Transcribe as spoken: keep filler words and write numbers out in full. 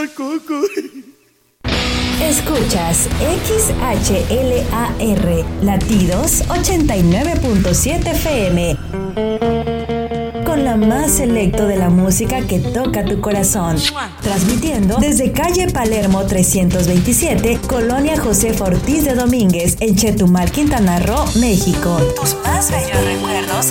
coco. Escuchas X H L A R, Latidos ochenta y nueve punto siete F M. Con la más selecto de la música que toca tu corazón. Transmitiendo desde calle Palermo trescientos veintisiete, Colonia Josefa Ortiz de Domínguez, en Chetumal, Quintana Roo, México. Tus más bellos recuerdos